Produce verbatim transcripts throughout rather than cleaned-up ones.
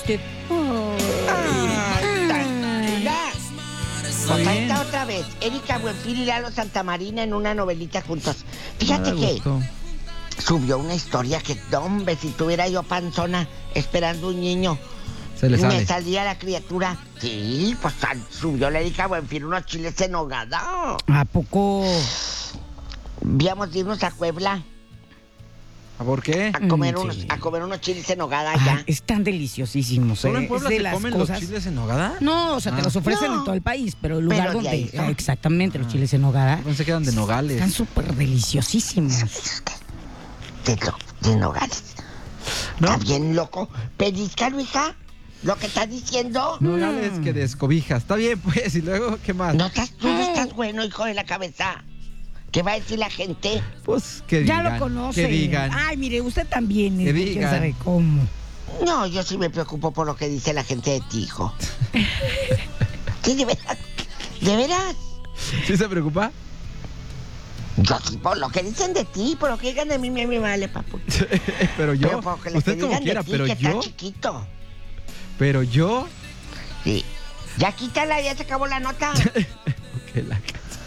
usted. Ay, tan linda. Está Pues ahí bien. está otra vez. Erika Buenfil y Lalo Santamarina en una novelita juntos. Me Fíjate da que gusto. subió una historia que, hombre, si tuviera yo panzona esperando un niño, Se le me sale. salía la criatura. Sí, pues sal- subió la Erika Buenfil unos chiles en nogada. ¿A poco? Víamos de irnos a Puebla ¿A por qué? a comer, Mm, unos, sí. a comer unos chiles en nogada Ay, allá. están deliciosísimos. ¿Solo ¿eh? en Puebla Es de se las comen cosas... los chiles en nogada? No, o sea, te Ah. los ofrecen No. en todo el país, pero el lugar Pero de donde... ahí son. ah, exactamente, los Ah. chiles en nogada. Yo pensé que eran de nogales. Están súper deliciosísimos. De, lo- de nogales. ¿No? Está bien loco. Pellizcalo, hija. Lo que estás diciendo. Nogales que de escobijas. Está bien, pues. Y luego, ¿qué más? No estás, tú no estás bueno, hijo de la cabeza. ¿Qué va a decir la gente? Pues que Ya digan. lo conoce. Que digan. Ay, mire, usted también. Que es de quién digan. sabe cómo. No, yo sí me preocupo por lo que dice la gente de ti, hijo. Sí, de veras. ¿De veras? ¿Sí se preocupa? Yo sí, por lo que dicen de ti, por lo que digan de mí, me, me vale, papu. Pero yo. Pero por lo que Usted te como digan quiera, de ti, pero que yo. está chiquito. Pero yo. Sí. Ya quítala, ya se acabó la nota. Ok, la-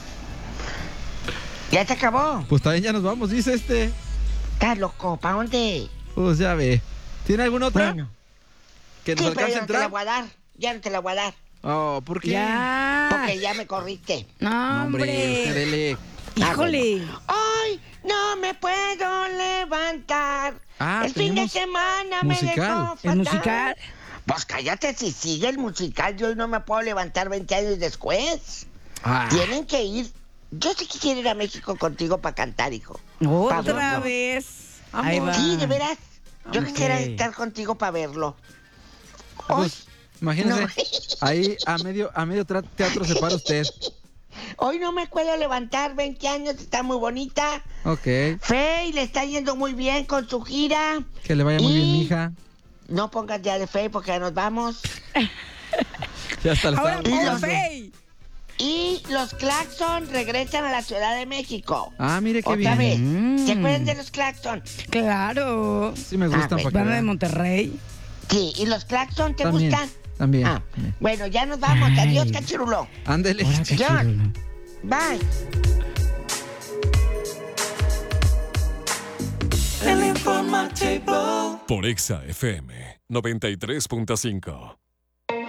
Ya se acabó. Pues también ya nos vamos, dice este. Estás loco, ¿para dónde? Pues ya ve. ¿Tiene alguna otra? Bueno. ¿Que nos Sí, pero alcance a ya no te la entrar? voy a dar. Ya no te la voy a dar. Oh, ¿por qué? Ya. Porque ya me corriste. No, No, hombre, usted hombre. dele. Híjole. Ay, no me puedo levantar. Ah, el fin de tenemos semana musical. me dejó ¿El fatal. musical? Pues cállate, si sigue el musical, yo hoy no me puedo levantar veinte años después. Ah, Tienen que ir. Yo sí quisiera ir a México contigo para cantar, hijo. Otra Pa' verlo. vez. Ahí va. Sí, de veras. Yo Ok. quisiera estar contigo para verlo. Hoy, pues, imagínese, no. ahí a medio, a medio tra- teatro se para usted. hoy no me puedo levantar, veinte años, está muy bonita. Ok, Fey le está yendo muy bien con su gira. que le vaya muy Y- bien, mija. No pongas ya de Fey porque ya nos vamos. Ya está, le Ahora estaba Y pon los- buscando. Fey. Y los Claxon regresan a la Ciudad de México. Ah, mire qué Otra vez. bien. Mm. ¿Se acuerdan de los Claxon? Claro. Sí me gustan Ah, para Van de que Monterrey. Sí, ¿y los Claxon te También, gustan? también. Ah, bueno, ya nos vamos. Ay. Adiós, cachirulo. Ándele. Ahora qué Ya. chido. Bye. Por Exa F M noventa y tres punto cinco.